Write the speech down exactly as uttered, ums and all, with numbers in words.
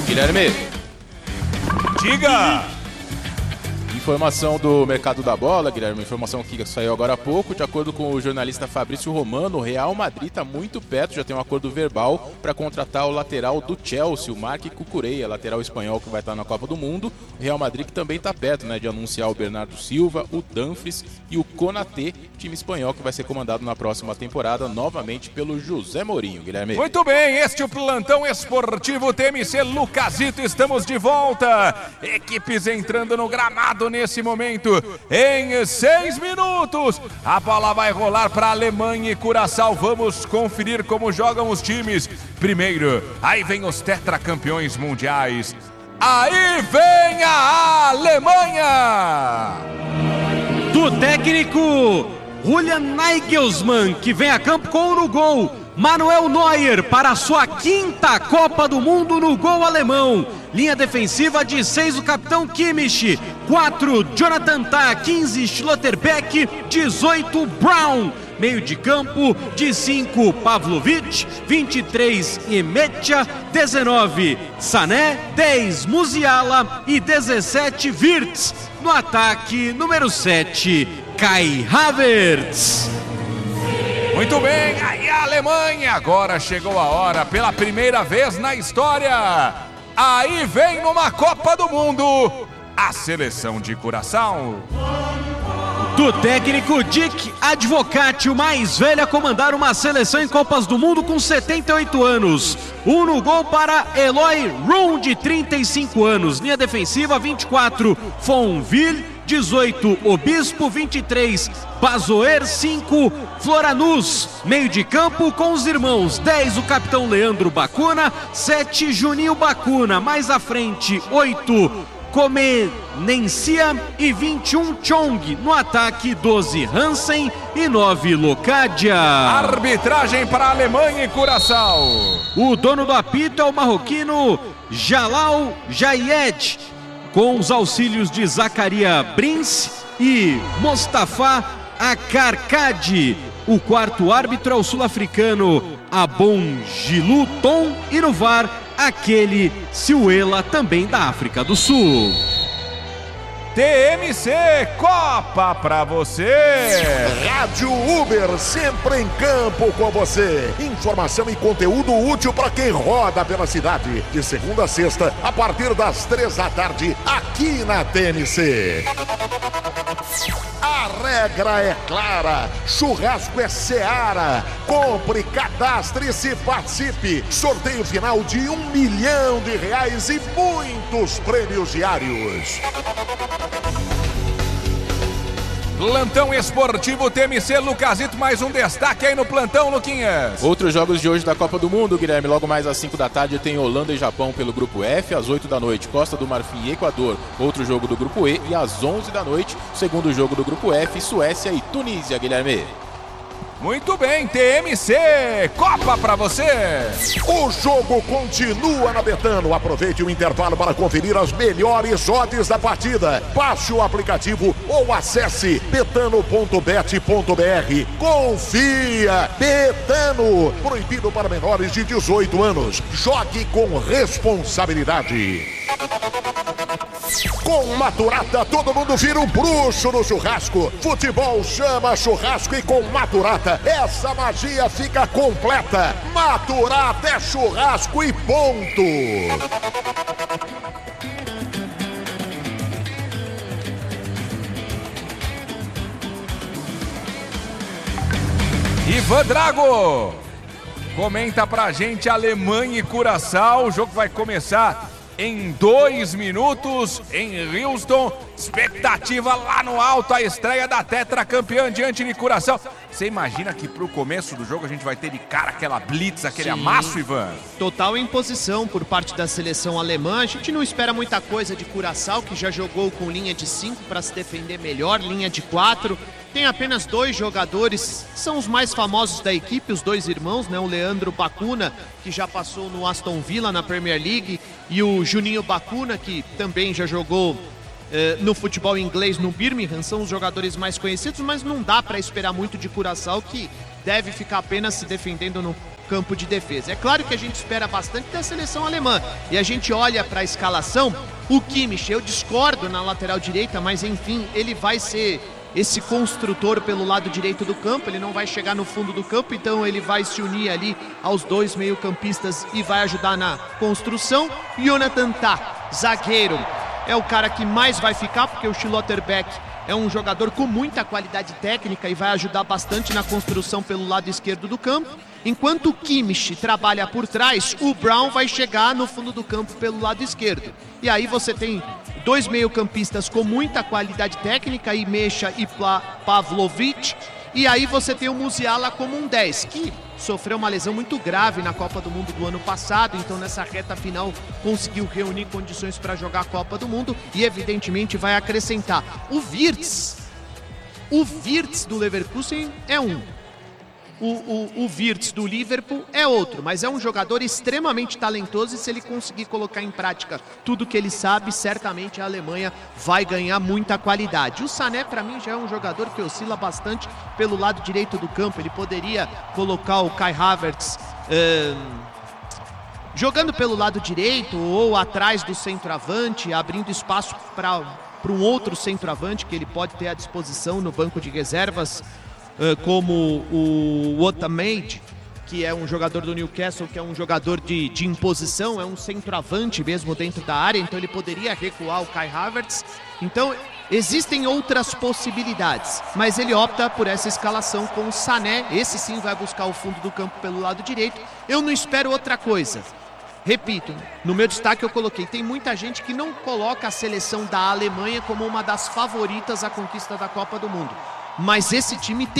Guilherme. Diga! Informação do mercado da bola, Guilherme, informação que saiu agora há pouco. De acordo com o jornalista Fabrício Romano, o Real Madrid está muito perto, já tem um acordo verbal para contratar o lateral do Chelsea, o Marc Cucurella, lateral espanhol que vai estar na Copa do Mundo. O Real Madrid que também está perto, né, de anunciar o Bernardo Silva, o Dumfries e o Konaté, time espanhol que vai ser comandado na próxima temporada novamente pelo José Mourinho, Guilherme. Muito bem, este é o Plantão Esportivo T M C Lucasito, estamos de volta. Equipes entrando no gramado nesse momento, em seis minutos, a bola vai rolar para Alemanha e Curaçao. Vamos conferir como jogam os times. Primeiro, aí vem os tetracampeões mundiais. Aí vem a Alemanha! Do técnico Julian Nagelsmann, que vem a campo com no gol Manuel Neuer para a sua quinta Copa do Mundo no gol alemão. Linha defensiva de seis, o capitão Kimmich, quatro, Jonathan Tah, quinze, Schlotterbeck, dezoito, Brown. Meio de campo, de cinco, Pavlovic, vinte e três, Imetia, dezenove, Sané, dez, Musiala e dezessete, Wirtz. No ataque, número sete, Kai Havertz. Muito bem, aí a Alemanha, agora chegou a hora, pela primeira vez na história, aí vem numa Copa do Mundo, a seleção de Curaçao. Do técnico Dick Advocati, o mais velho a comandar uma seleção em Copas do Mundo com setenta e oito anos. Um no gol para Eloy Roux, de trinta e cinco anos. Linha defensiva, vinte e quatro, Fonville, dezoito, Obispo, vinte e três, Bazoer, cinco, Floranus. Meio de campo com os irmãos, dez, o capitão Leandro Bacuna, sete, Juninho Bacuna. Mais à frente, oito, Comenencia e vinte e um, Chong. No ataque, doze, Hansen e nove, Locadia. Arbitragem para a Alemanha e Curaçao. O dono do apito é o marroquino Jalal Jayed, com os auxílios de Zacaria Brins e Mostafa Akarkadi. O quarto árbitro é o sul-africano Abon Giluton e no V A R aquele Siuela, também da África do Sul. T M C Copa pra você. Rádio Uber, sempre em campo com você. Informação e conteúdo útil para quem roda pela cidade. De segunda a sexta, a partir das três da tarde, aqui na T M C. A regra é clara, churrasco é Seara. Compre, cadastre-se, participe. Sorteio final de um milhão de reais e muitos prêmios diários. Plantão Esportivo T M C Lucasito, mais um destaque aí no plantão, Luquinhas. Outros jogos de hoje da Copa do Mundo, Guilherme, logo mais às cinco da tarde tem Holanda e Japão pelo Grupo F, às oito da noite Costa do Marfim e Equador, outro jogo do Grupo E, e às onze da noite, segundo jogo do Grupo F, Suécia e Tunísia, Guilherme. Muito bem, T M C Copa pra você. O jogo continua na Betano. Aproveite o intervalo para conferir as melhores odds da partida. Baixe o aplicativo ou acesse betano ponto bet ponto br. Confia! Betano. Proibido para menores de dezoito anos. Jogue com responsabilidade. Com Maturata, todo mundo vira um bruxo no churrasco. Futebol chama churrasco e com Maturata, essa magia fica completa. Maturata é churrasco e ponto. Ivan Drago, comenta pra gente Alemanha e Curaçao. O jogo vai começar em dois minutos em Houston. Expectativa lá no alto, a estreia da tetracampeã diante de Curaçao. Você imagina que pro começo do jogo a gente vai ter de cara aquela blitz, aquele Sim. amasso, Ivan? Total imposição por parte da seleção alemã. A gente não espera muita coisa de Curaçao, que já jogou com linha de cinco para se defender melhor, linha de quatro. Tem apenas dois jogadores, são os mais famosos da equipe, os dois irmãos, né? O Leandro Bacuna, que já passou no Aston Villa na Premier League, e o Juninho Bacuna, que também já jogou eh, no futebol inglês no Birmingham. São os jogadores mais conhecidos, mas não dá para esperar muito de Curaçao, que deve ficar apenas se defendendo no campo de defesa. É claro que a gente espera bastante da seleção alemã e a gente olha para a escalação, o Kimmich, eu discordo na lateral direita, mas enfim, ele vai ser esse construtor pelo lado direito do campo, ele não vai chegar no fundo do campo, então ele vai se unir ali aos dois meio-campistas e vai ajudar na construção. Jonathan Tah, zagueiro, é o cara que mais vai ficar, porque o Schlotterbeck é um jogador com muita qualidade técnica e vai ajudar bastante na construção pelo lado esquerdo do campo. Enquanto o Kimmich trabalha por trás, o Brown vai chegar no fundo do campo pelo lado esquerdo. E aí você tem dois meio-campistas com muita qualidade técnica, Imecha e Pavlovic. E aí você tem o Musiala como um dez, que sofreu uma lesão muito grave na Copa do Mundo do ano passado, então nessa reta final conseguiu reunir condições para jogar a Copa do Mundo e evidentemente vai acrescentar. O Wirtz, o Wirtz do Leverkusen é um, o, o, o Wirtz do Liverpool é outro, mas é um jogador extremamente talentoso e se ele conseguir colocar em prática tudo que ele sabe, certamente a Alemanha vai ganhar muita qualidade. O Sané, para mim, já é um jogador que oscila bastante pelo lado direito do campo. Ele poderia colocar o Kai Havertz hum, jogando pelo lado direito ou atrás do centroavante, abrindo espaço para para um outro centroavante que ele pode ter à disposição no banco de reservas, como o Otamendi, que é um jogador do Newcastle, que é um jogador de, de imposição, é um centroavante mesmo dentro da área, então ele poderia recuar o Kai Havertz. Então existem outras possibilidades, mas ele opta por essa escalação com o Sané. Esse sim vai buscar o fundo do campo pelo lado direito. Eu não espero outra coisa. Repito, no meu destaque eu coloquei, tem muita gente que não coloca a seleção da Alemanha como uma das favoritas à conquista da Copa do Mundo, mas esse time tem